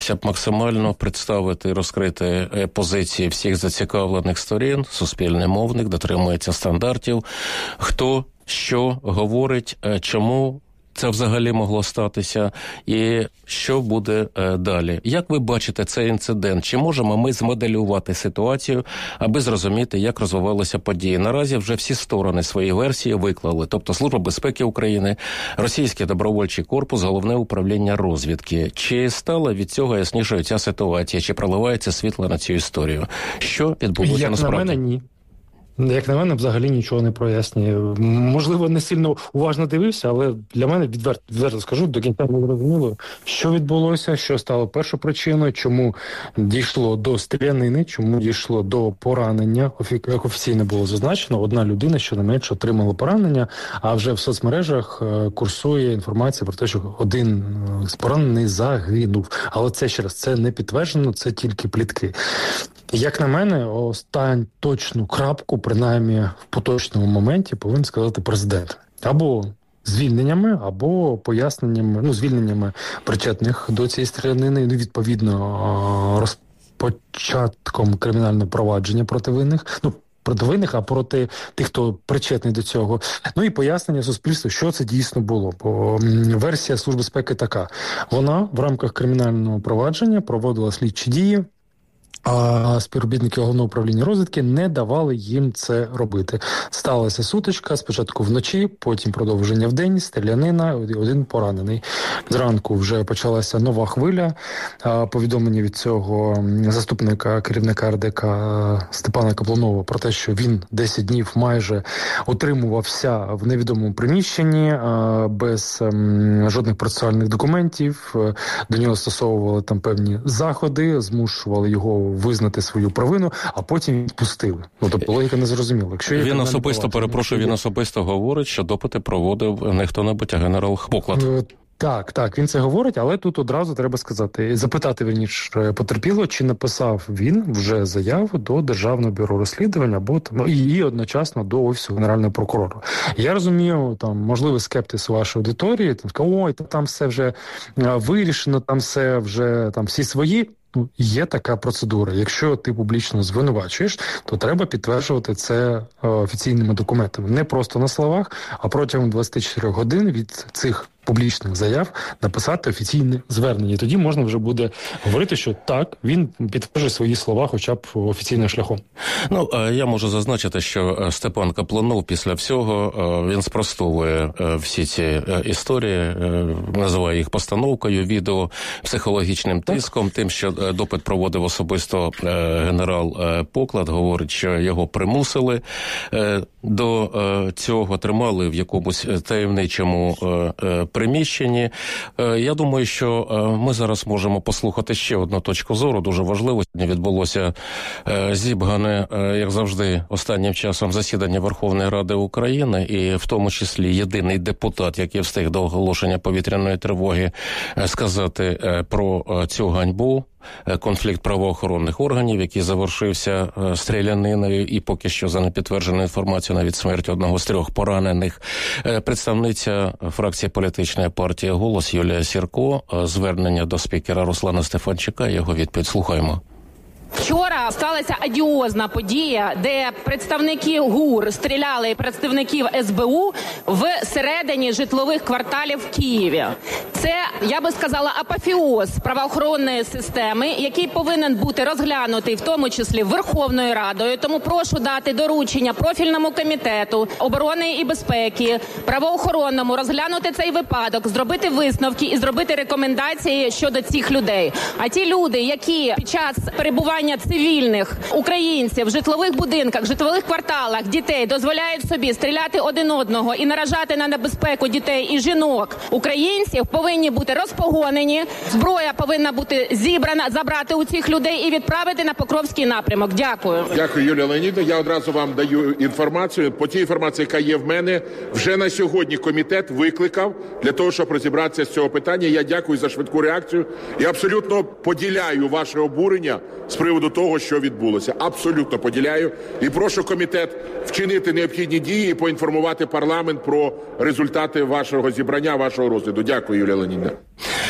максимально представити і розкрити позиції всіх зацікавлених сторін, суспільний мовник дотримується стандартів, хто що говорить, чому це взагалі могло статися і що буде далі. Як ви бачите цей інцидент? Чи можемо ми змоделювати ситуацію, аби зрозуміти, як розвивалися події? Наразі вже всі сторони свої версії виклали. Тобто Служба безпеки України, Російський добровольчий корпус, Головне управління розвідки. Чи стала від цього яснішою ця ситуація? Чи проливається світло на цю історію? Що відбулося насправді? Як на мене, ні. Як на мене, взагалі нічого не прояснює. Можливо, не сильно уважно дивився, але для мене, відверто скажу, до кінця не зрозуміло, що відбулося, що стало першопричиною, чому дійшло до стрілянини, чому дійшло до поранення. Як офіційно було зазначено, одна людина, щонайменше, отримала поранення, а вже в соцмережах курсує інформація про те, що один поранений загинув. Але це, ще раз, це не підтверджено, це тільки плітки. Як на мене, точну крапку, принаймні в поточному моменті, повинен сказати президент. Або звільненнями, або поясненнями, звільненнями причетних до цієї стрілянини, відповідно, розпочатком кримінального провадження проти винних, проти винних, а проти тих, хто причетний до цього. І пояснення суспільству, що це дійсно було. Бо версія Служби безпеки така. Вона в рамках кримінального провадження проводила слідчі дії, а співробітники Головного управління розвідки не давали їм це робити. Сталася сутичка, спочатку вночі, потім продовження вдень, стрілянина, один поранений. Зранку вже почалася нова хвиля. Повідомлення від цього заступника керівника РДК Степана Каплунова про те, що він 10 днів майже утримувався в невідомому приміщенні, без жодних процесуальних документів. До нього стосовували там певні заходи, змушували його визнати свою провину, а потім відпустили. Тобто логіка не зрозуміла. Якщо він особисто говорить, що допити проводив не хто-небудь, а генерал Поклад. Так, він це говорить, але тут одразу треба запитати, верніше, потерпілого, чи написав він вже заяву до Державного бюро розслідування, і одночасно до Офісу Генерального прокурора. Я розумію, можливий скептиз вашої аудиторії, там все вже вирішено, там все вже, всі свої. Є така процедура. Якщо ти публічно звинувачуєш, то треба підтверджувати це офіційними документами. Не просто на словах, а протягом 24 годин від цих публічних заяв написати офіційне звернення. І тоді можна вже буде говорити, що так, він підтверджує свої слова хоча б офіційним шляхом. Я можу зазначити, що Степан Каплунов після всього, він спростовує всі ці історії, називає їх постановкою, відео, психологічним тиском, тим, що допит проводив особисто генерал Поклад, говорить, що його примусили до цього, тримали в якомусь таємничому приміщенні. Я думаю, що ми зараз можемо послухати ще одну точку зору, дуже важливо. Сьогодні відбулося зібгане, як завжди, останнім часом засідання Верховної Ради України, і в тому числі єдиний депутат, який встиг до оголошення повітряної тривоги сказати про цю ганьбу, конфлікт правоохоронних органів, який завершився стріляниною і поки що, за непідтвердженою інформацією, навіть смертю одного з 3 поранених. Представниця фракції політичної партії «Голос» Юлія Сірко, звернення до спікера Руслана Стефанчука, його відповідь слухаємо. Вчора сталася одіозна подія, де представники ГУР стріляли представників СБУ в середині житлових кварталів в Києві. Це, я би сказала, апофеоз правоохоронної системи, який повинен бути розглянутий, в тому числі Верховною Радою. Тому прошу дати доручення профільному комітету оборони і безпеки, правоохоронному, розглянути цей випадок, зробити висновки і зробити рекомендації щодо цих людей. А ті люди, які під час перебування цивільних українців в житлових будинках, житлових кварталах дітей дозволяють собі стріляти один одного і наражати на небезпеку дітей і жінок українців, повинні бути розпогонені, зброя повинна бути зібрана, забрати у цих людей і відправити на Покровський напрямок. Дякую. Дякую, Юлія Леонідовна. Я одразу вам даю інформацію. По тій інформації, яка є в мене, вже на сьогодні комітет викликав для того, щоб розібратися з цього питання. Я дякую за швидку реакцію. Я абсолютно поділяю ваше обурення з приводу того, що відбулося. Абсолютно поділяю. І прошу комітет вчинити необхідні дії і поінформувати парламент про результати вашого зібрання, вашого розгляду. Дякую, Юлія Леонідовна.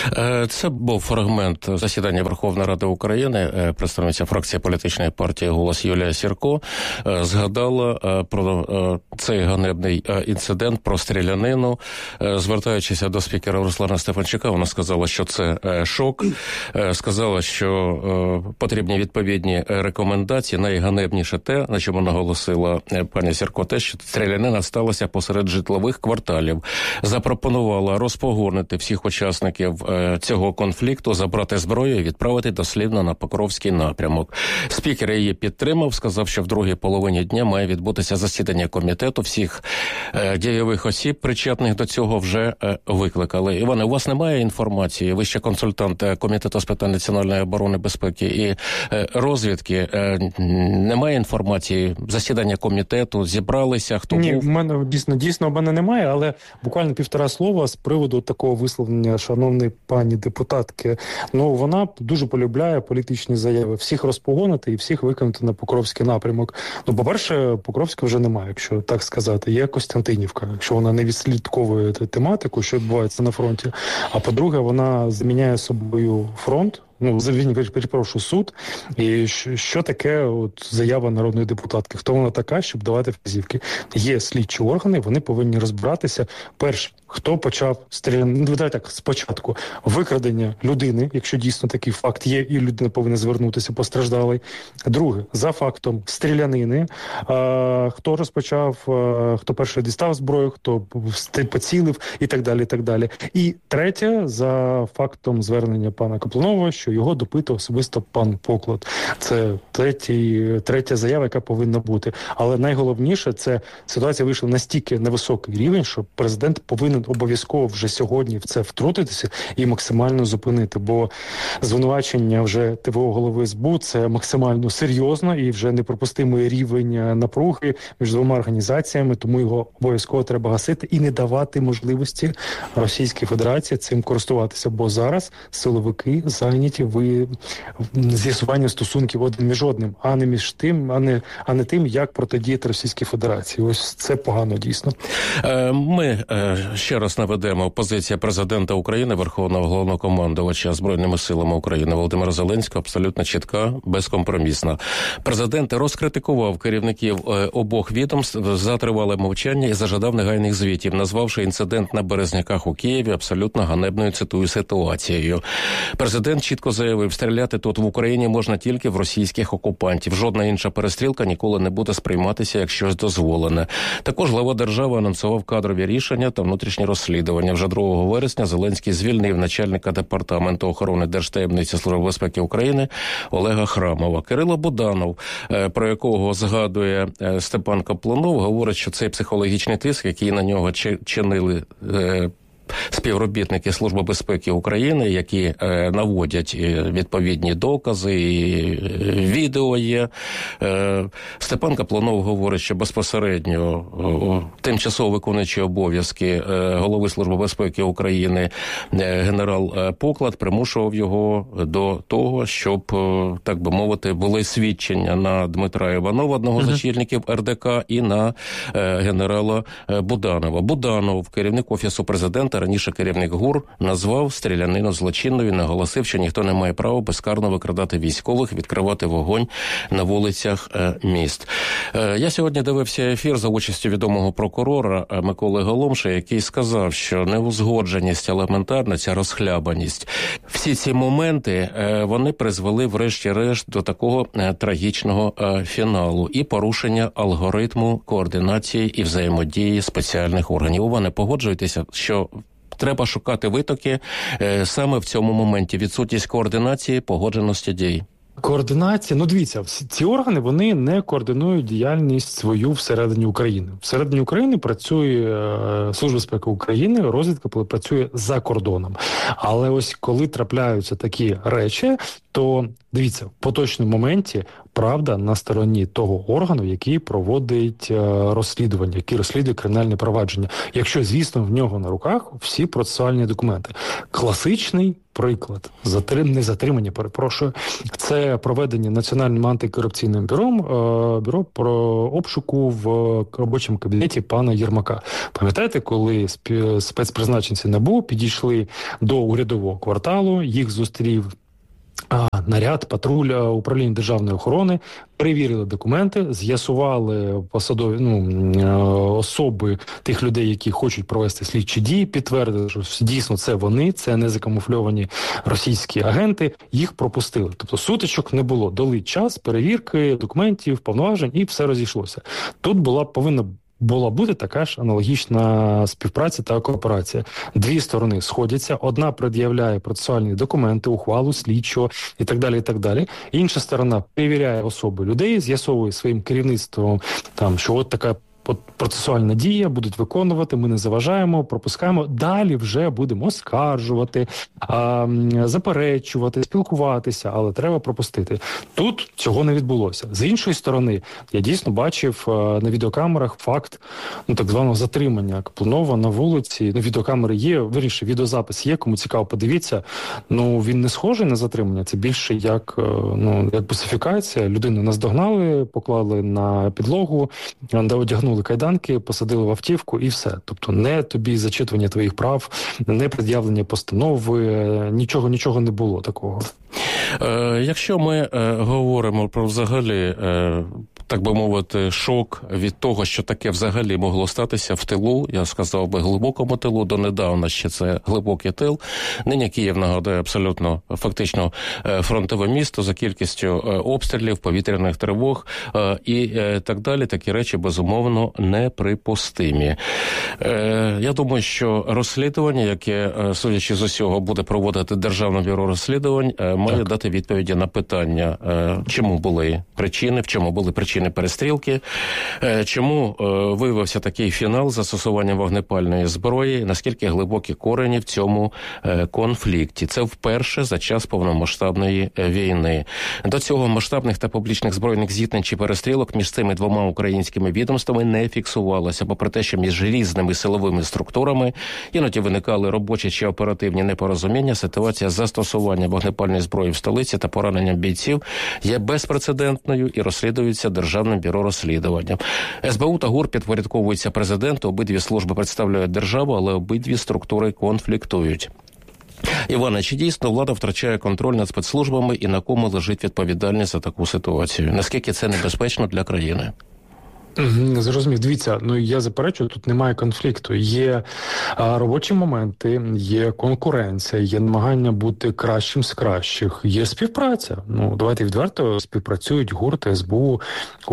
Це був фрагмент засідання Верховної Ради України. Представниця фракції політичної партії «Голос» Юлія Сірко згадала про цей ганебний інцидент, про стрілянину. Звертаючись до спікера Руслана Стефанчука, вона сказала, що це шок. Сказала, що потрібні відповідні рекомендації. Найганебніше те, на чому наголосила пані Сірко, те, що стрілянина сталася посеред житлових кварталів. Запропонувала розпогонити всіх учасників цього конфлікту, забрати зброю і відправити дослівно на Покровський напрямок. Спікер її підтримав, сказав, що в другій половині дня має відбутися засідання комітету. Всіх дієвих осіб, причетних до цього, вже викликали. Іване, у вас немає інформації? Ви ще консультант Комітету з питань національної оборони, безпеки і розвідки. Немає інформації? Засідання комітету, зібралися, хто був? Ні, в мене дійсно в мене немає, але буквально півтора слова з приводу такого висловлення шановної пані депутатки. Ну, вона дуже полюбляє політичні заяви. Всіх розпогонити і всіх виконати на Покровський напрямок. Ну, по-перше, Покровська вже немає, якщо так сказати. Є Костянтинівка, якщо вона не відслідковує тематику, що відбувається на фронті. А по-друге, вона заміняє собою фронт. Ну, перепрошую, суд. І що таке от заява народної депутатки? Хто вона така, щоб давати вказівки? Є слідчі органи, вони повинні розбиратися. Перш, хто почав спочатку викрадення людини, якщо дійсно такий факт є, і людина повинна звернутися постраждалий. Друге, за фактом стрілянини, хто розпочав, хто перший дістав зброю, хто поцілив і так далі, і так далі. І третє, за фактом звернення пана Каплунова, що його допитав особисто пан Поклад. Це третя заява, яка повинна бути. Але найголовніше, це ситуація вийшла настільки на високий рівень, що президент повинен обов'язково вже сьогодні в це втрутитися і максимально зупинити. Бо звинувачення вже ТВО голови СБУ – це максимально серйозно і вже неприпустимий рівень напруги між двома організаціями, тому його обов'язково треба гасити і не давати можливості Російській Федерації цим користуватися. Бо зараз силовики зайняті з'ясування стосунків один між одним, а не між тим, а не тим, як протидіяти Російській Федерації. Ось це погано, дійсно. Ми ще раз наведемо позиція президента України, Верховного Головнокомандувача Збройними силами України Володимира Зеленського абсолютно чітка, безкомпромісна. Президент розкритикував керівників обох відомств за тривале мовчання і зажадав негайних звітів, назвавши інцидент на Березняках у Києві абсолютно ганебною, цитую, ситуацією. Президент чітко заявив, стріляти тут в Україні можна тільки в російських окупантів. Жодна інша перестрілка ніколи не буде сприйматися як щось дозволене. Також глава держави анонсував кадрові рішення та внутрішні розслідування. Вже 2 вересня Зеленський звільнив начальника Департаменту охорони Держтаємниці Служби безпеки України Олега Храмова. Кирило Буданов, про якого згадує Степан Каплунов, говорить, що цей психологічний тиск, який на нього чинили співробітники Служби безпеки України, які наводять відповідні докази, і відео є. Степан Каплунов говорить, що безпосередньо тимчасово виконуючий обов'язки голови Служби безпеки України генерал Поклад примушував його до того, щоб, так би мовити, були свідчення на Дмитра Іванова, одного з очільників РДК, і на генерала Буданова. Буданов, керівник Офісу президента, раніше керівник ГУР, назвав стрілянину злочинною, наголосив, що ніхто не має права безкарно викрадати військових, відкривати вогонь на вулицях міст. Я сьогодні дивився ефір за участю відомого прокурора Миколи Голомша, який сказав, що неузгодженість елементарна, ця розхлябаність, всі ці моменти, вони призвели врешті-решт до такого трагічного фіналу і порушення алгоритму координації і взаємодії спеціальних органів. Ви не погоджуєтеся, що треба шукати витоки саме в цьому моменті, відсутність координації, погодженості дій? Координація, ну дивіться, ці органи, вони не координують діяльність свою всередині України. Всередині України працює Служба безпеки України, розвідка працює за кордоном. Але ось коли трапляються такі речі, то, дивіться, в поточному моменті правда на стороні того органу, який проводить розслідування, який розслідує кримінальне провадження. Якщо, звісно, в нього на руках всі процесуальні документи. Класичний приклад незатримання, це проведення Національним антикорупційним бюро про обшуку в робочому кабінеті пана Єрмака. Пам'ятаєте, коли спецпризначенці НАБУ підійшли до урядового кварталу, їх зустрів наряд, патруль управління державної охорони, перевірили документи, з'ясували посадові особи тих людей, які хочуть провести слідчі дії, підтвердили, що дійсно це вони, це не закамуфльовані російські агенти, їх пропустили. Тобто сутичок не було. Дали час перевірки документів, повноважень і все розійшлося. Тут повинна була бути така ж аналогічна співпраця та кооперація. Дві сторони сходяться, одна пред'являє процесуальні документи, ухвалу слідчого і так далі, і так далі. Інша сторона перевіряє особи людей, з'ясовує своїм керівництвом, що от така процесуальна дія, будуть виконувати, ми не заважаємо, пропускаємо. Далі вже будемо оскаржувати, заперечувати, спілкуватися, але треба пропустити. Тут цього не відбулося. З іншої сторони, я дійсно бачив на відеокамерах факт так званого затримання Каплунова на вулиці. Відеокамери є, відеозапис є, кому цікаво, подивіться. Він не схожий на затримання, це більше як пацифікація. Людину наздогнали, поклали на підлогу, одягнули кайданки, посадили в автівку і все. Тобто не тобі зачитування твоїх прав, не пред'явлення постанови, нічого не було такого. Якщо ми говоримо про взагалі, так би мовити, шок від того, що таке взагалі могло статися в тилу, я сказав би глибокому тилу, донедавна ще це глибокий тил. Нині Київ, нагадує, абсолютно фактично фронтове місто за кількістю обстрілів, повітряних тривог і так далі. Такі речі, безумовно, неприпустимі. Я думаю, що розслідування, яке, судячи з усього, буде проводити Державне бюро розслідувань, має дати відповіді на питання, чому були причини, в чому були причини перестрілки, чому виявився такий фінал застосування вогнепальної зброї, наскільки глибокі корені в цьому конфлікті. Це вперше за час повномасштабної війни. До цього масштабних та публічних збройних зіткнень чи перестрілок між цими двома українськими відомствами не фіксувалося, попри те, що між різними силовими структурами іноді виникали робочі чи оперативні непорозуміння, ситуація застосування вогнепальної зброї в столиці та поранення бійців є безпрецедентною і розслідується Державним бюро розслідування. СБУ та ГУР підпорядковуються президенту, обидві служби представляють державу, але обидві структури конфліктують. Іване, чи дійсно влада втрачає контроль над спецслужбами і на кому лежить відповідальність за таку ситуацію? Наскільки це небезпечно для країни? Зрозумів. Дивіться, я заперечую, тут немає конфлікту. Є робочі моменти, є конкуренція, є намагання бути кращим з кращих, є співпраця. Давайте відверто, співпрацюють ГУР та СБУ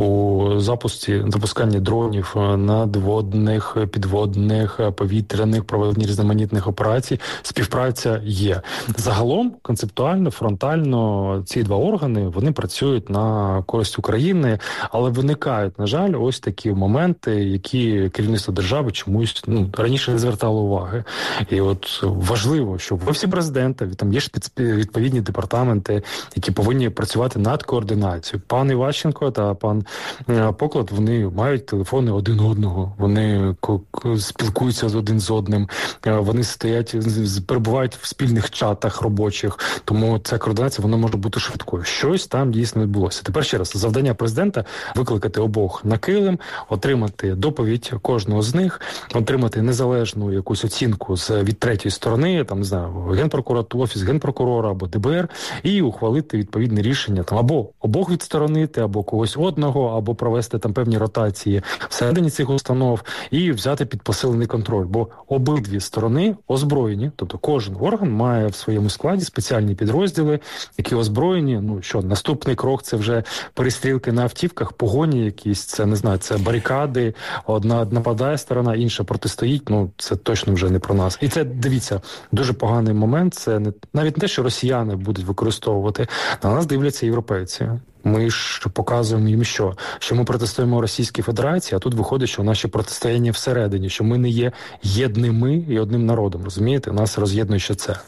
у запусканні дронів, надводних, підводних, повітряних, проведенні різноманітних операцій. Співпраця є. Загалом, концептуально, фронтально ці два органи, вони працюють на користь України, але виникають, на жаль, ось такі моменти, які керівництво держави чомусь раніше не звертало уваги. І от важливо, що в Офісі президента там є відповідні департаменти, які повинні працювати над координацією. Пан Іващенко та пан Поклад, вони мають телефони один одного, вони спілкуються один з одним, вони перебувають в спільних чатах робочих, тому ця координація, вона може бути швидкою. Щось там дійсно відбулося. Тепер ще раз, завдання президента – викликати обох на килим, отримати доповідь кожного з них, отримати незалежну якусь оцінку від третьої сторони, там, не знаю, Генпрокуратура, Офіс Генпрокурора або ДБР, і ухвалити відповідне рішення, там, або обох відсторонити, або когось одного, або провести там певні ротації всередині цих установ і взяти під посилений контроль. Бо обидві сторони озброєні, тобто кожен орган має в своєму складі спеціальні підрозділи, які озброєні. Наступний крок – це вже перестрілки на автівках, погоні якісь, це, не знаю, це барикади, одна нападає сторона, інша протистоїть, це точно вже не про нас. І це, дивіться, дуже поганий момент, це навіть не те, що росіяни будуть використовувати, на нас дивляться європейці. Ми ж показуємо їм, що ми протистоїмо Російській Федерації, а тут виходить, що наші протистояння всередині, що ми не є єдними і одним народом, розумієте? Нас роз'єднує ще це.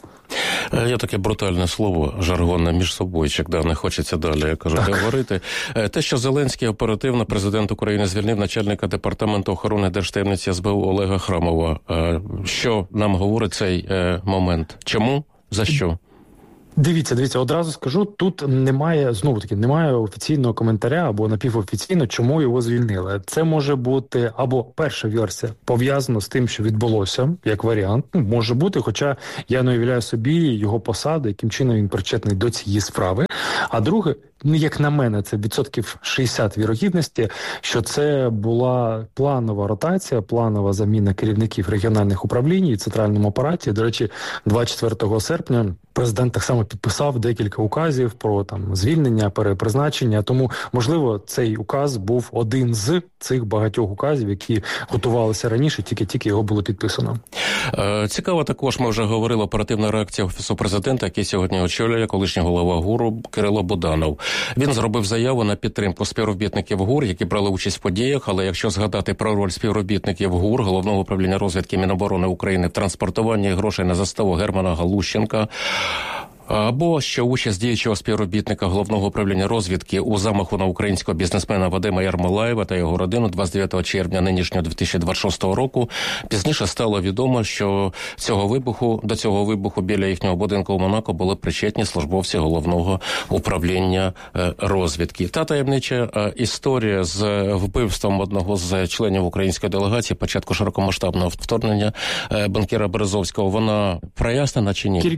Є таке брутальне слово, жаргонне міжсобойчик, не хочеться далі, як кажуть, говорити. Те, що Зеленський оперативно, президент України звільнив начальника департаменту охорони держтаємниці СБУ Олега Храмова. Що нам говорить цей момент? Чому? За що? Дивіться, одразу скажу, тут немає офіційного коментаря або напівофіційно, чому його звільнили. Це може бути або перша версія пов'язана з тим, що відбулося, як варіант, може бути, хоча я не уявляю собі його посади, яким чином він причетний до цієї справи. А друге, як на мене, це 60% вірогідності, що це була планова ротація, планова заміна керівників регіональних управлінь і центральному апараті. До речі, 24 серпня президент так само підписав декілька указів про звільнення, перепризначення. Тому, можливо, цей указ був один з цих багатьох указів, які готувалися раніше, тільки його було підписано. Цікаво також, ми вже говорили, оперативна реакція Офісу президента, який сьогодні очолює колишній голова ГУРу Кирило Буданов. Він зробив заяву на підтримку співробітників ГУР, які брали участь в подіях, але якщо згадати про роль співробітників ГУР, Головного управління розвідки Міноборони України в транспортуванні грошей на заставу Германа Галущенка, або що участь діючого співробітника Головного управління розвідки у замаху на українського бізнесмена Вадима Ярмолаєва та його родину 29 червня нинішнього 2026 року, пізніше стало відомо, що до цього вибуху біля їхнього будинку у Монако були причетні службовці Головного управління розвідки. Та таємнича історія з вбивством одного з членів української делегації початку широкомасштабного вторгнення банкіра Березовського, вона прояснена чи ні?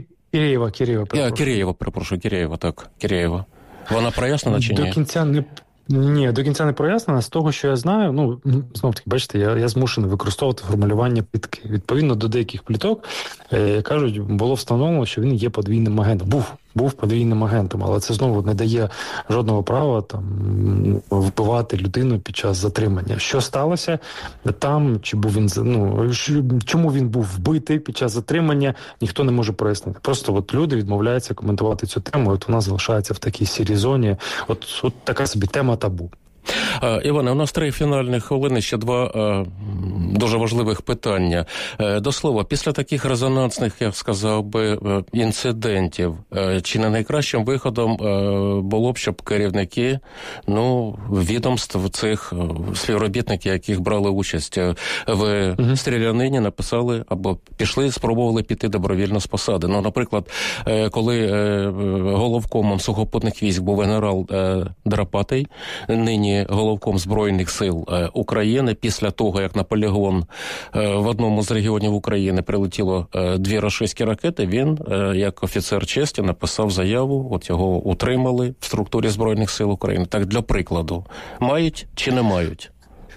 Киреєва. Вона прояснена чи ні? До кінця не прояснена. З того, що я знаю, знов-таки, бачите, я змушений використовувати формулювання плітки. Відповідно до деяких пліток, кажуть, було встановлено, що він є подвійним агентом. Був подвійним агентом, але це знову не дає жодного права вбивати людину під час затримання. Що сталося там, чому він був вбитий під час затримання, ніхто не може пояснити. Просто люди відмовляються коментувати цю тему, вона залишається в такій сірій зоні. От така собі тема табу. Іване, у нас 3 фінальні хвилини, ще 2 дуже важливих питання. До слова, після таких резонансних, я сказав би, інцидентів, чи не найкращим виходом було б, щоб керівники відомств цих співробітників, яких брали участь в стрілянині, написали або спробували піти добровільно з посади. Наприклад, коли головкомом сухопутних військ був генерал Драпатий, нині головком Збройних сил України, після того, як на полігон в одному з регіонів України прилетіло 2 рашистські ракети, він, як офіцер честі, написав заяву, його утримали в структурі Збройних сил України. Так, для прикладу, мають чи не мають?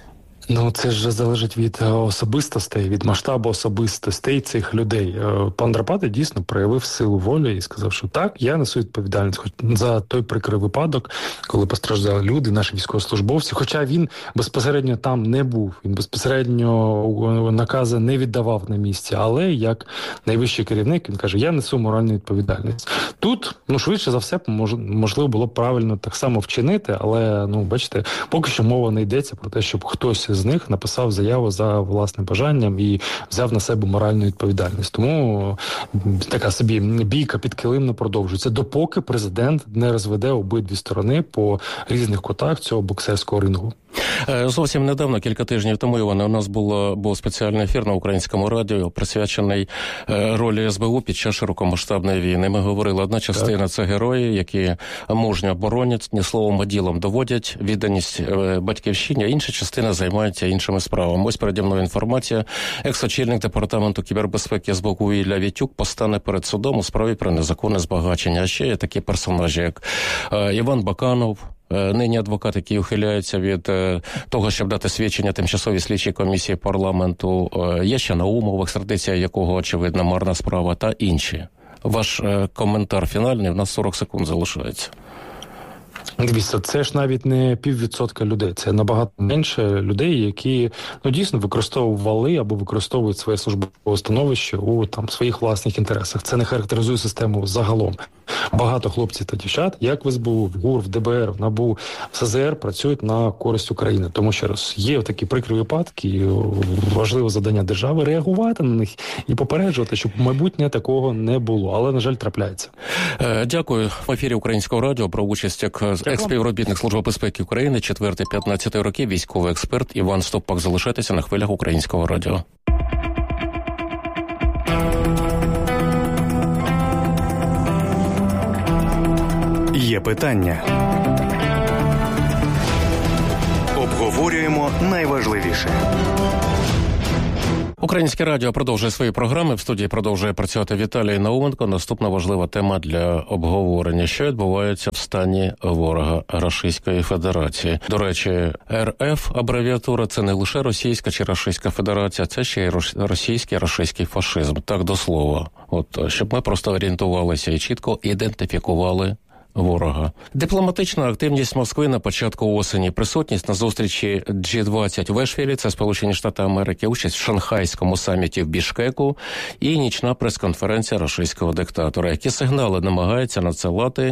Це ж залежить від особистостей, від масштабу особистостей цих людей. Пан Драпатий дійсно проявив силу волі і сказав, що так, я несу відповідальність за той прикрий випадок, коли постраждали люди, наші військовослужбовці. Хоча він безпосередньо там не був, він безпосередньо накази не віддавав на місці, але як найвищий керівник, він каже, я несу моральну відповідальність. Тут, швидше за все, можливо, було б правильно так само вчинити, але, бачите, поки що мова не йдеться про те, щоб хтось з них написав заяву за власним бажанням і взяв на себе моральну відповідальність. Тому така собі бійка під килимно продовжується, допоки президент не розведе обидві сторони по різних кутах цього боксерського рингу. Зовсім недавно, кілька тижнів тому, Іване, у нас був спеціальний ефір на Українському радіо, присвячений ролі СБУ під час широкомасштабної війни. Ми говорили, одна частина – це герої, які мужньо боронять, ні словом, а ділом доводять відданість батьківщині, а інша частина займається іншими справами. Ось переді мною інформація. Екс-очільник департаменту кібербезпеки СБУ Ілля Вітюк постане перед судом у справі про незаконне збагачення. А ще є такі персонажі, як Іван Баканов, нині адвокат, який ухиляється від того, щоб дати свідчення тимчасовій слідчій комісії парламенту. Є ще Наумов, екстрадиція якого, очевидно, марна справа, та інші. Ваш коментар фінальний, в нас 40 секунд залишається. Дивіться, це ж навіть не 0,5% людей, це набагато менше людей, які дійсно використовували або використовують своє службове становище у своїх власних інтересах. Це не характеризує систему загалом. Багато хлопців та дівчат, як в СБУ, в ГУР, в ДБР, в НАБУ, в СЗР, працюють на користь України. Тому, ще раз, є такі прикрі випадки, і важливе завдання держави реагувати на них і попереджувати, щоб в майбутнє такого не було. Але, на жаль, трапляється. Дякую. В ефірі Українського радіо про участь як екс-співробітник Служби безпеки України 4-15 років, військовий експерт Іван Стопак. Залишайтеся на хвилях Українського радіо. Є питання. Обговорюємо найважливіше. Українське радіо продовжує свої програми. В студії продовжує працювати Віталій Науменко. Наступна важлива тема для обговорення. Що відбувається в стані ворога Російської Федерації? До речі, РФ, абревіатура, це не лише Російська чи Російська Федерація, це ще й російський фашизм. Так, до слова. Щоб ми просто орієнтувалися і чітко ідентифікували ворога. Дипломатична активність Москви на початку осені, присутність на зустрічі G20 в Ешфілі, це Сполучені Штати Америки, участь в Шанхайському саміті в Бішкеку і нічна прес-конференція російського диктатора. Які сигнали намагається надсилати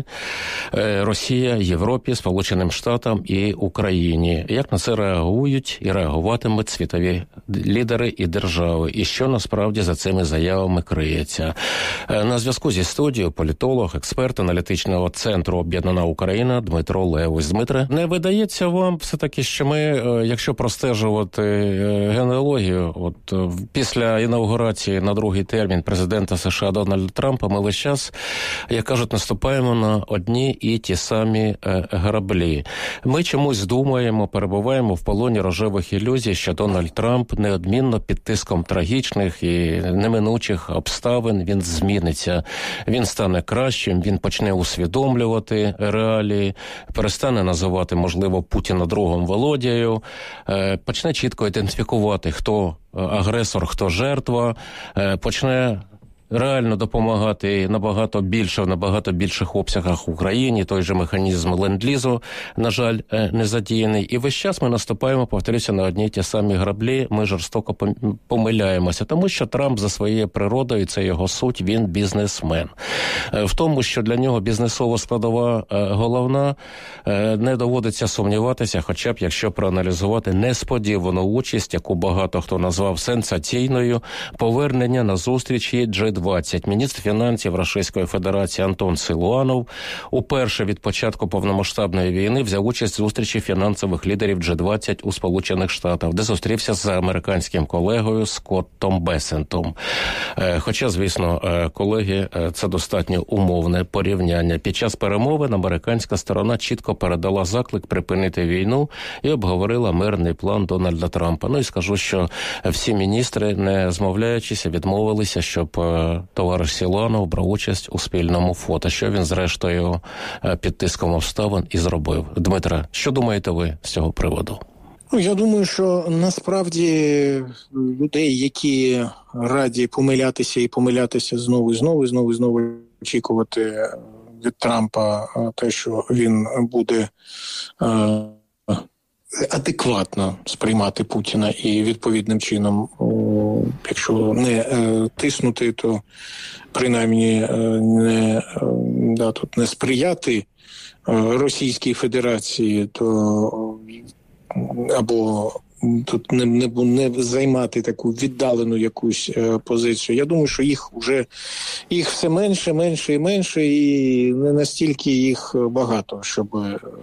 Росія Європі, Сполученим Штатам і Україні? Як на це реагують і реагуватимуть світові лідери і держави? І що насправді за цими заявами криється? На зв'язку зі студією політолог, експерт аналітичного Центру «Об'єднана Україна» Дмитро Левось. Дмитре, не видається вам все-таки, що ми, якщо простежувати генеалогію, після інаугурації на другий термін президента США Дональда Трампа, ми весь час, як кажуть, наступаємо на одні і ті самі граблі. Ми чомусь думаємо, перебуваємо в полоні рожевих ілюзій, що Дональд Трамп неодмінно під тиском трагічних і неминучих обставин він зміниться. Він стане кращим, він почне усвідомлювати реалії, перестане називати, можливо, Путіна другом Володією, почне чітко ідентифікувати, хто агресор, хто жертва, почне реально допомагати набагато більше, в набагато більших обсягах Україні. Той же механізм ленд-лізу, на жаль, не задіяний. І весь час ми наступаємо, повторюся, на одні й ті самі граблі. Ми жорстоко помиляємося, тому що Трамп за своєю природою, це його суть, він бізнесмен. В тому, що для нього бізнесова складова головна, не доводиться сумніватися, хоча б якщо проаналізувати несподівану участь, яку багато хто назвав сенсаційною, повернення на зустрічі G20. Міністр фінансів Російської Федерації Антон Силуанов уперше від початку повномасштабної війни взяв участь в зустрічі фінансових лідерів G20 у Сполучених Штатах, де зустрівся з американським колегою Скоттом Бесентом. Хоча, звісно, колеги, це достатньо умовне порівняння. Під час перемовин американська сторона чітко передала заклик припинити війну і обговорила мирний план Дональда Трампа. І скажу, що всі міністри, не змовляючися, відмовилися, щоб товариш Силуанов брав участь у спільному фото, що він, зрештою, під тиском обставин і зробив. Дмитре, що думаєте ви з цього приводу? Я думаю, що насправді людей, які раді помилятися знову і знову очікувати від Трампа те, що він буде адекватно сприймати Путіна і відповідним чином, якщо не тиснути, то принаймні не сприяти Російській Федерації, то або тут не займати таку віддалену якусь позицію. Я думаю, що їх все менше, і не настільки їх багато, щоб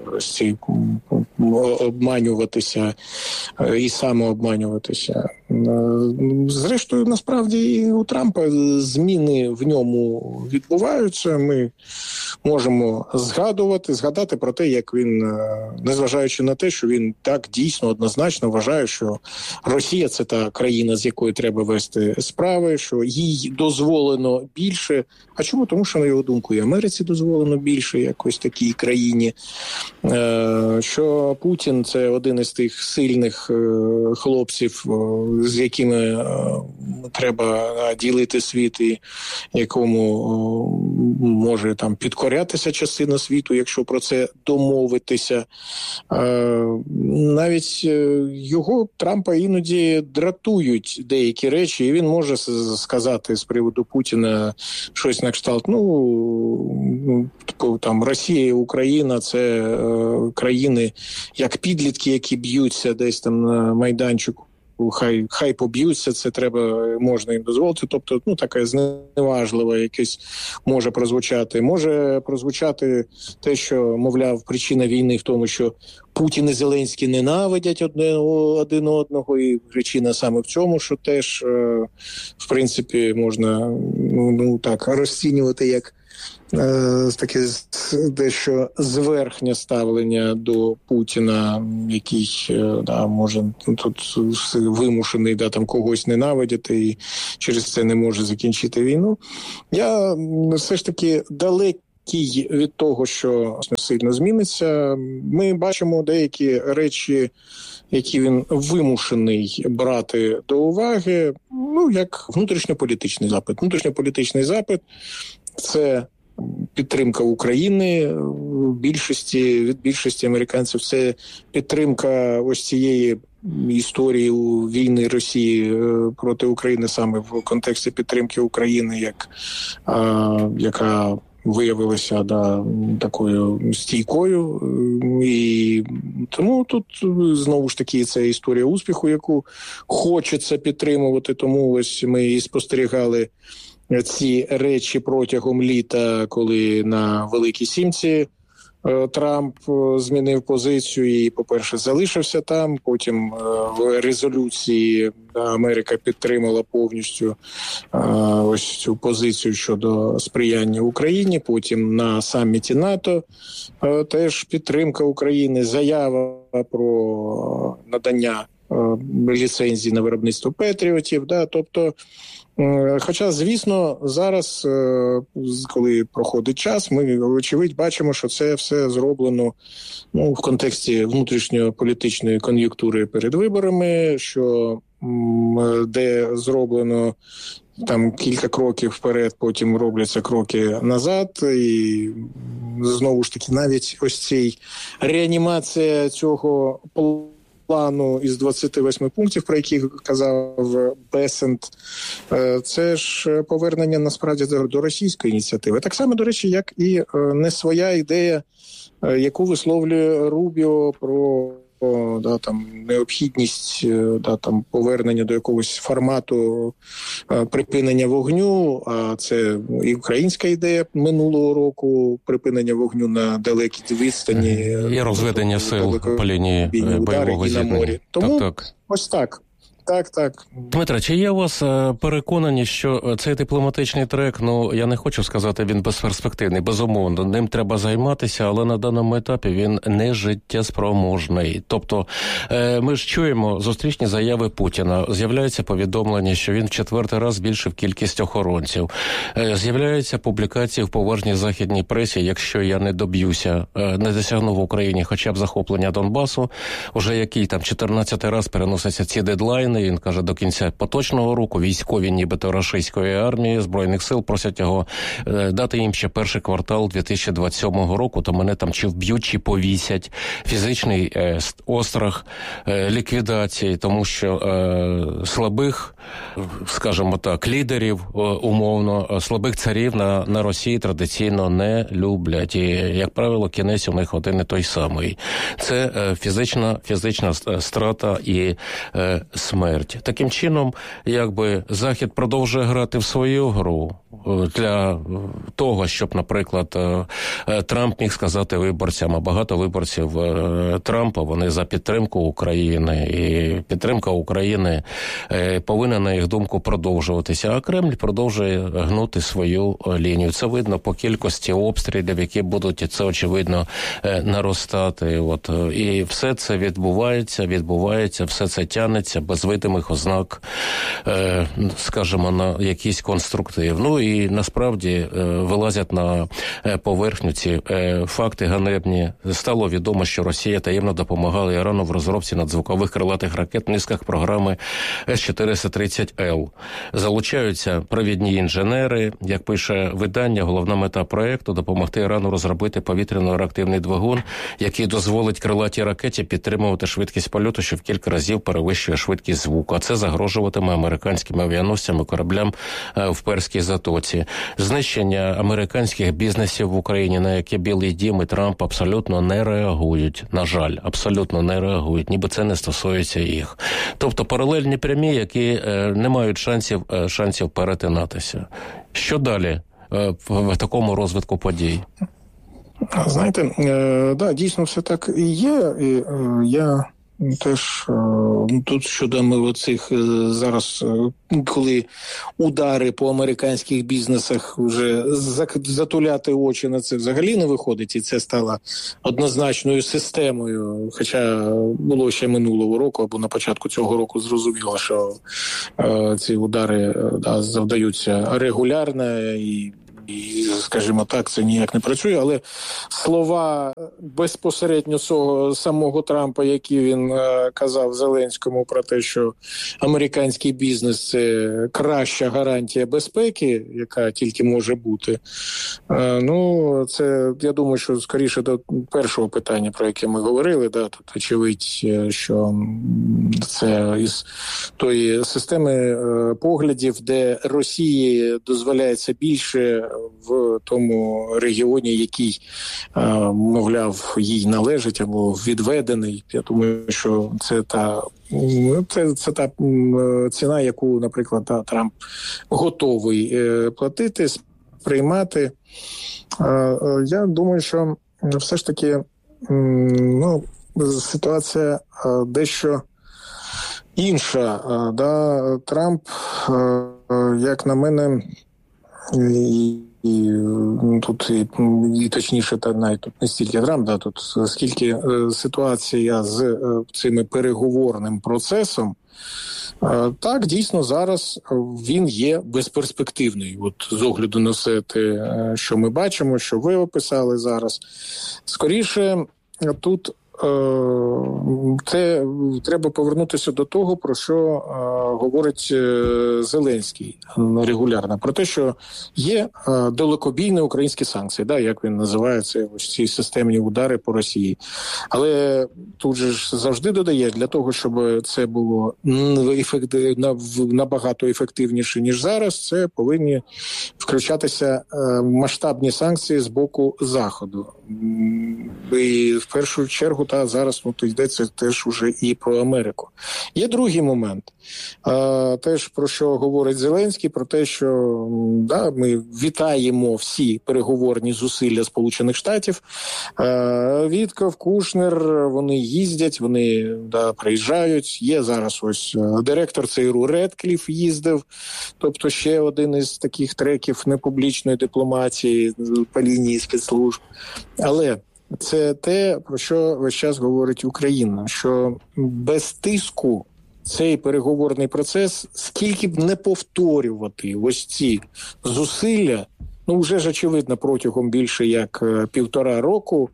обманюватися і самообманюватися. Зрештою, насправді, і у Трампа зміни в ньому відбуваються. Ми можемо згадати про те, як він, незважаючи на те, що він так дійсно однозначно вважає, що Росія – це та країна, з якою треба вести справи, що їй дозволено більше. А чому? Тому що, на його думку, і Америці дозволено більше, якось такій країні. Що Путін – це один із тих сильних хлопців, з якими треба ділити світ і якому може там підкорятися частина світу, якщо про це домовитися. Навіть його, Трампа, іноді дратують деякі речі, і він може сказати з приводу Путіна щось на кшталт, там Росія і Україна – це країни, як підлітки, які б'ються десь там на майданчику. Хай поб'ються, це можна їм дозволити. Тобто, таке зневажливе якесь може прозвучати. Може прозвучати те, що, мовляв, причина війни в тому, що Путін і Зеленський ненавидять один одного, і причина саме в цьому, що теж, в принципі, можна так розцінювати як таке дещо зверхнє ставлення до Путіна, який може тут вимушений там когось ненавидіти і через це не може закінчити війну. Я все ж таки далекий від того, що сильно зміниться. Ми бачимо деякі речі, які він вимушений брати до уваги, як внутрішньополітичний запит. Внутрішньополітичний запит – це підтримка України від більшості американців. Це підтримка ось цієї історії війни Росії проти України саме в контексті підтримки України, яка виявилася такою стійкою. І тому тут знову ж таки це історія успіху, яку хочеться підтримувати. Тому ось ми і спостерігали ці речі протягом літа, коли на Великій Сімці Трамп змінив позицію і, по-перше, залишився там, потім в резолюції Америка підтримала повністю ось цю позицію щодо сприяння Україні, потім на саміті НАТО теж підтримка України, заява про надання ліцензії на виробництво патріотів, тобто, хоча, звісно, зараз, коли проходить час, ми, очевидь, бачимо, що це все зроблено в контексті внутрішньополітичної кон'юнктури перед виборами, що де зроблено там кілька кроків вперед, потім робляться кроки назад, і знову ж таки навіть ось цей реанімація цього плану із 28 пунктів, про які казав Бесент, це ж повернення насправді до російської ініціативи. Так само, до речі, як і не своя ідея, яку висловлює Рубіо про необхідність повернення до якогось формату припинення вогню, а це і українська ідея минулого року, припинення вогню на далекій відстані. І розведення сил по лінії бойового зіткнення. Тому ось так. Так. Дмитре, чи є у вас переконані, що цей дипломатичний трек, я не хочу сказати, він безперспективний, безумовно, ним треба займатися, але на даному етапі він не життєспроможний. Тобто ми ж чуємо зустрічні заяви Путіна, з'являється повідомлення, що він в 4-й раз збільшив кількість охоронців, з'являються публікації в поважній західній пресі, якщо я не доб'юся, не досягну в Україні хоча б захоплення Донбасу, уже який там 14-й раз переносяться ці дедлайни. Він каже, до кінця поточного року військові нібито російської армії, Збройних сил просять його дати їм ще перший квартал 2027 року, то мене там чи вб'ють, чи повісять. Фізичний острах ліквідації, тому що слабих, скажімо так, лідерів, умовно, слабих царів на Росії традиційно не люблять. І, як правило, кінець у них один і той самий. Це фізична страта і смерть. Таким чином, якби Захід продовжує грати в свою гру для того, щоб, наприклад, Трамп міг сказати виборцям, а багато виборців Трампа, вони за підтримку України, і підтримка України повинна, на їх думку, продовжуватися, а Кремль продовжує гнути свою лінію. Це видно по кількості обстрілів, які будуть, це очевидно, наростати. І все це відбувається, все це тягнеться без видимих ознак, скажімо, на якийсь конструктив. Ну і насправді вилазять на поверхню ці факти ганебні. Стало відомо, що Росія таємно допомагала Ірану в розробці надзвукових крилатих ракет в низках програми С-430Л. Залучаються провідні інженери. Як пише видання, головна мета проєкту – допомогти Ірану розробити повітряно-реактивний двигун, який дозволить крилатій ракеті підтримувати швидкість польоту, що в кілька разів перевищує швидкість звуку. А це загрожуватиме американським авіаносцям і кораблям в Перській затоці. Знищення американських бізнесів в Україні, на яке Білий дім і Трамп абсолютно не реагують. На жаль, абсолютно не реагують, ніби це не стосується їх. Тобто паралельні прямі, які не мають шансів перетинатися. Що далі в такому розвитку подій? Знаєте, да, дійсно все так і є. І я теж тут щодо оцих зараз, коли удари по американських бізнесах вже затуляти очі на це взагалі не виходить, і це стало однозначною системою, хоча було ще минулого року або на початку цього року зрозуміло, що ці удари завдаються регулярно і, скажімо так, це ніяк не працює, але слова безпосередньо самого Трампа, які він казав Зеленському про те, що американський бізнес – це краща гарантія безпеки, яка тільки може бути, ну, це, я думаю, що скоріше до першого питання, про яке ми говорили, да, тут очевидь, що це із тої системи поглядів, де Росії дозволяється більше в тому регіоні, який, мовляв, їй належить або відведений. Я думаю, що це та ціна, яку, наприклад, Трамп готовий платити, сприймати. Я думаю, що все ж таки ситуація дещо інша. Да? Трамп, як на мене, і точніше, навіть тут не стільки Трамп, да, тут скільки ситуація з цим переговорним процесом, так, дійсно, зараз він є безперспективний. От з огляду на все те, що ми бачимо, що ви описали зараз. Скоріше, тут треба повернутися до того, про що говорить Зеленський регулярно. Про те, що є далекобійні українські санкції, да, як він називає це, ось ці системні удари по Росії. Але тут же ж завжди додає, для того, щоб це було набагато ефективніше, ніж зараз, це повинні включатися масштабні санкції з боку Заходу. І в першу чергу зараз йдеться теж уже і про Америку. Є другий момент, теж про що говорить Зеленський, про те, що ми вітаємо всі переговорні зусилля Сполучених Штатів. Вітков, Кушнер, вони їздять, вони приїжджають. Є зараз ось директор ЦРУ Редкліф їздив, тобто ще один із таких треків непублічної дипломатії по лінії спецслужб. Але це те, про що весь час говорить Україна, що без тиску цей переговорний процес, скільки б не повторювати ось ці зусилля, вже ж очевидно протягом більше як 1,5 року,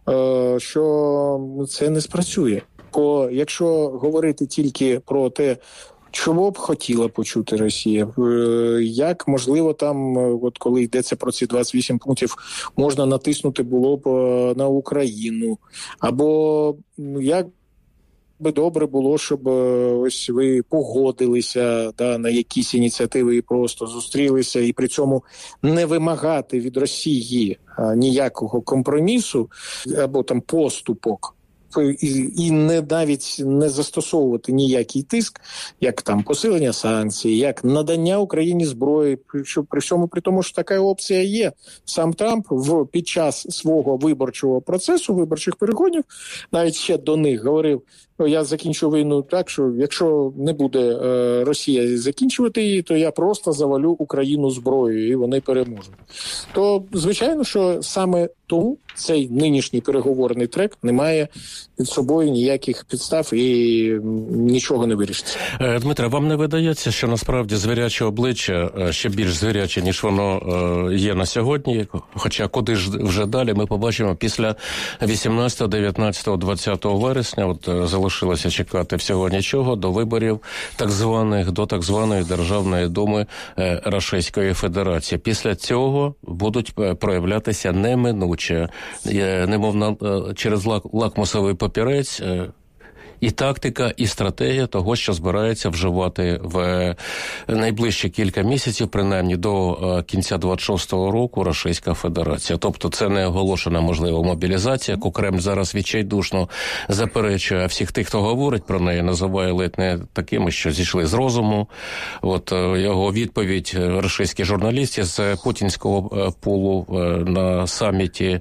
що це не спрацює. Бо якщо говорити тільки про те, чого б хотіла почути Росія? Як, можливо, там, от коли йдеться про ці 28 пунктів, можна натиснути було б на Україну? Або як би добре було, щоб ось ви погодилися на якісь ініціативи і просто зустрілися, і при цьому не вимагати від Росії ніякого компромісу або там поступок, і навіть не застосовувати ніякий тиск, як там посилення санкцій, як надання Україні зброї, при всьому при тому, що така опція є. Сам Трамп під час свого виборчого процесу, виборчих перегонів, навіть ще до них говорив, я закінчу війну так, що якщо не буде Росія закінчувати її, то я просто завалю Україну зброєю, і вони переможуть. То, звичайно, що саме тому цей нинішній переговорний трек не має під собою ніяких підстав і нічого не вирішиться. Дмитре, вам не видається, що насправді звіряче обличчя ще більш звіряче, ніж воно є на сьогодні? Хоча куди ж вже далі, ми побачимо після 18, 19, 20 вересня, от залишилося чекати всього нічого до виборів до так званої Державної думи Російської Федерації. Після цього будуть проявлятися неминуче, немов через лакмусовий папірець, і тактика, і стратегія того, що збирається вживати в найближчі кілька місяців, принаймні до кінця 26-го року, Російська Федерація. Тобто це не оголошена, можливо, мобілізація, яку Кремль зараз відчайдушно заперечує, а всіх тих, хто говорить про неї, називає ледь не такими, що зійшли з розуму. От його відповідь російські журналісти з путінського пулу на саміті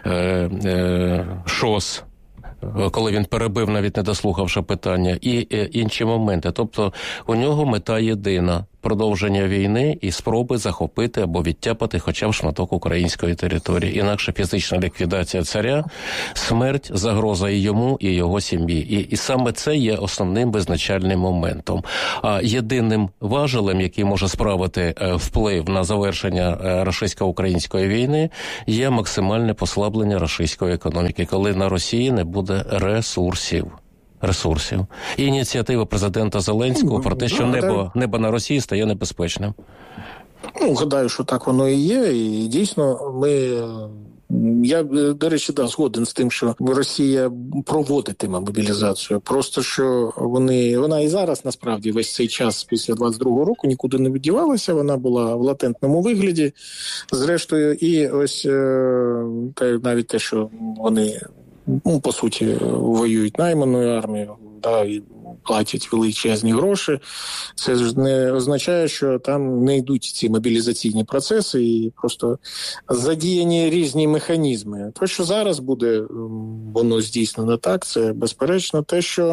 ШОС, коли він перебив, навіть не дослухавши питання, і інші моменти. Тобто у нього мета єдина – продовження війни і спроби захопити або відтяпати хоча б шматок української території. Інакше фізична ліквідація царя, смерть, загроза і йому, і його сім'ї. І саме це є основним визначальним моментом. А єдиним важелем, який може справити вплив на завершення російсько-української війни, є максимальне послаблення російської економіки, коли на Росії не буде ресурсів. І ініціатива президента Зеленського про те, що небо на Росії стає небезпечним. Гадаю, що так воно і є. І дійсно, я, до речі, згоден з тим, що Росія проводитиме мобілізацію. Просто, що вона і зараз, насправді, весь цей час після 22-го року нікуди не віддівалася, вона була в латентному вигляді. Зрештою, і ось навіть те, що вони, по суті, воюють найманою армією, і платять величезні гроші. Це ж не означає, що там не йдуть ці мобілізаційні процеси і просто задіяні різні механізми. Те, що зараз буде воно здійснено так, це безперечно те, що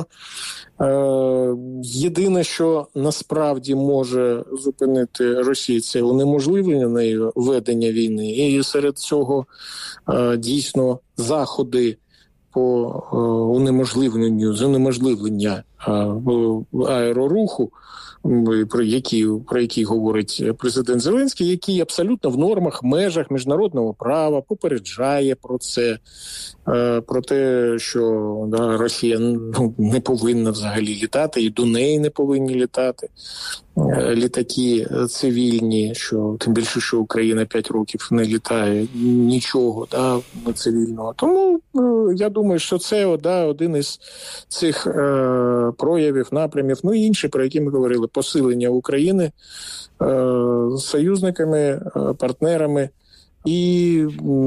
єдине, що насправді може зупинити Росію, це унеможливлення нею ведення війни. І серед цього дійсно заходи по унеможливлення аероруху, про які говорить президент Зеленський, який абсолютно в нормах, межах міжнародного права попереджає про це, про те, що Росія не повинна взагалі літати, і до неї не повинні літати літаки цивільні, що тим більше, що Україна 5 років не літає нічого цивільного. Тому я думаю, що це один із цих проявів, напрямів, і інші, про які ми говорили, посилення України союзниками, партнерами і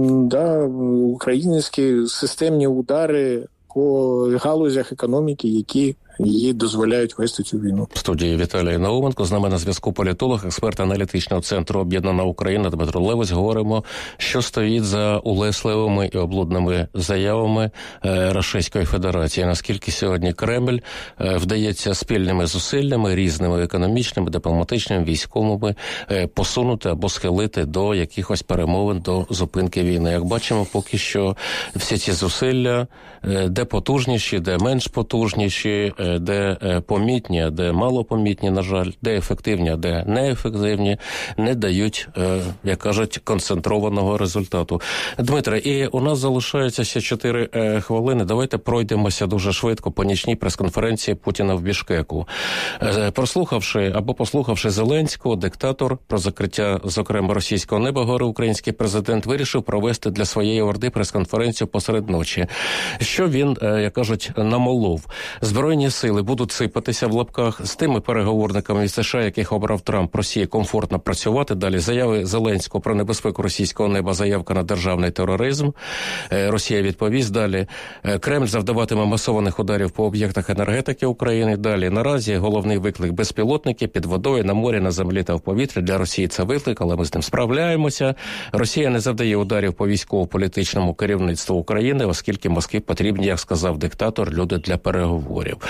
українські системні удари по галузях економіки, які їй дозволяють вести цю війну. В студії Віталій Науменко, з нами на зв'язку політолог, експерт аналітичного центру «Об'єднана Україна» Дмитро Левось. Говоримо, що стоїть за улесливими і облудними заявами Російської Федерації. Наскільки сьогодні Кремль вдається спільними зусиллями, різними економічними, дипломатичними, військовими, посунути або схилити до якихось перемовин, до зупинки війни. Як бачимо, поки що всі ці зусилля, де потужніші, де менш потужніші, де помітні, а де малопомітні, на жаль, де ефективні, а де неефективні, не дають, як кажуть, концентрованого результату. Дмитре, і у нас залишається ще 4 хвилини. Давайте пройдемося дуже швидко по нічній прес-конференції Путіна в Бішкеку. Послухавши Зеленського, диктатор про закриття, зокрема, російського неба, говорив український президент, вирішив провести для своєї орди прес-конференцію посеред ночі. Що він, як кажуть, намолов? Збройні сили будуть сипатися в лапках з тими переговорниками від США, яких обрав Трамп, Росії комфортно працювати. Далі заяви Зеленського про небезпеку російського неба, заявка на державний тероризм. Росія відповість. Далі Кремль завдаватиме масованих ударів по об'єктах енергетики України. Далі наразі головний виклик безпілотники під водою, на морі, на землі та в повітрі. Для Росії це виклик, але ми з ним справляємося. Росія не завдає ударів по військово-політичному керівництву України, оскільки Москві потрібні, як сказав диктатор, люди для переговорів.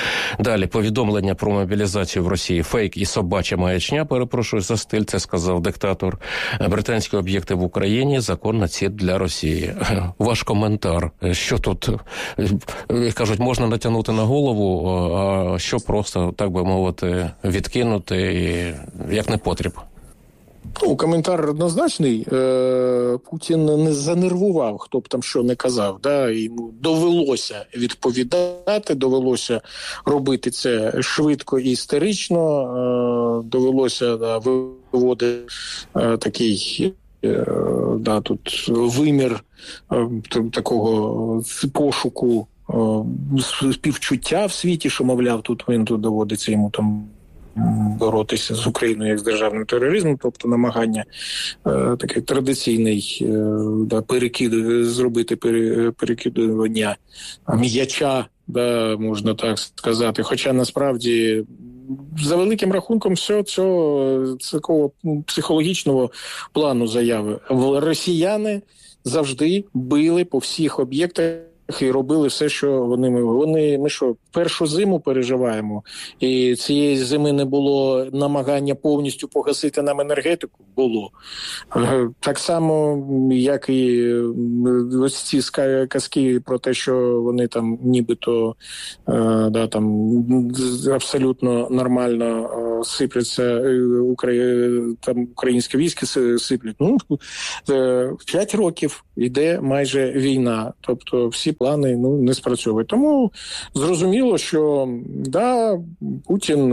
Далі, повідомлення про мобілізацію в Росії фейк і собача маячня, перепрошую за стиль, це сказав диктатор. Британські об'єкти в Україні – законна ціль для Росії. Ваш коментар, що тут, кажуть, можна натягнути на голову, а що просто, так би мовити, відкинути, як не потріб? Коментар однозначний. Путін не занервував, хто б там що не казав. Да? Йому довелося відповідати, довелося робити це швидко і істерично, довелося виводити такий тут вимір такого пошуку співчуття в світі, що, мовляв, тут доводиться йому там боротися з Україною як з державним тероризмом, тобто намагання такий традиційний зробити перекидування м'яча, можна так сказати. Хоча насправді за великим рахунком все цього такого психологічного плану заяви. Росіяни завжди били по всіх об'єктах і робили все, що ми що, першу зиму переживаємо, і цієї зими не було намагання повністю погасити нам енергетику? Було. Так само, як і ось ці казки про те, що вони там нібито там абсолютно нормально сипляться, там українське військо сиплять. 5 років іде майже війна, тобто всі плани не спрацьовують. Тому зрозуміло, що Путін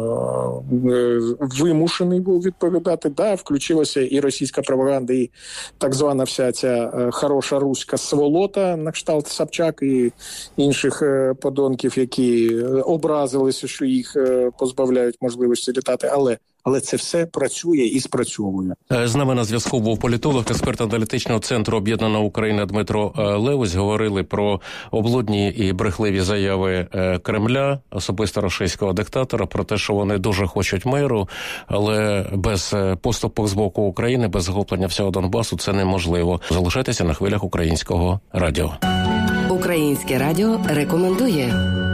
вимушений був відповідати. Включилася і російська пропаганда, і так звана вся ця хороша руська сволота на кшталт Собчак і інших подонків, які образилися, що їх позбавляють можливості літати. Але це все працює і спрацьовує. З нами на зв'язку був політолог, експерт аналітичного центру «Об'єднана Україна» Дмитро Левусь. Говорили про облудні і брехливі заяви Кремля, особисто російського диктатора, про те, що вони дуже хочуть миру, але без поступок з боку України, без захоплення всього Донбасу це неможливо. Залишайтеся на хвилях Українського радіо. Українське радіо рекомендує.